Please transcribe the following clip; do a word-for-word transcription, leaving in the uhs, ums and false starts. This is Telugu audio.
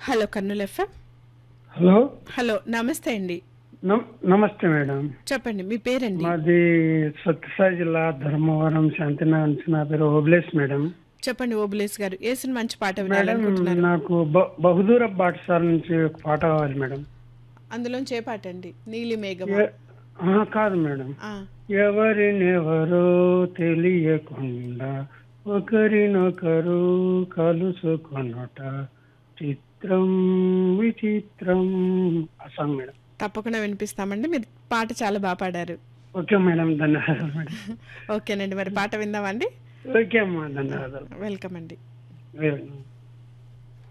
Hello Kurnool FM. Hello hello నమస్తే అండి. నమ- నమస్తే మేడం. చెప్పండి మీ పేరండి. మాది సత్యసాయి జిల్లా ధర్మవరం శాంతినగర్ నుంచి. నా పేరు ఓబ్లేస్ మేడం. చెప్పండి ఓబులేస్ గారు, ఏ సినిమా మంచి పాట మేడం వినాలనుకుంటున్నారు? నాకు బ- బహుదూర బాటసాల నుంచి ఒక పాట కావాలి మేడం. అందులోంచి ఏ పాట అండి? నీలి మేఘమా? ఏ- ఆ, కాదు మేడం. ఆ, ఎవరినెవరో తెలియకుండా ఒకరినొకరు కలుసుకొనుట చిత్రం విచిత్రం. ఆ సాంగ్ మేడం. తప్పకుండా వినిపిస్తామండి. మీరు పాట చాలా బాగా పాడారు. ఓకే మేడం, ధన్యవాదాలు మేడం. ఓకేనండి, మరి పాట విందామండి. ఓకే అమ్మా, ధన్యవాదాలు. వెల్కమ్ అండి. వెల్కమ్.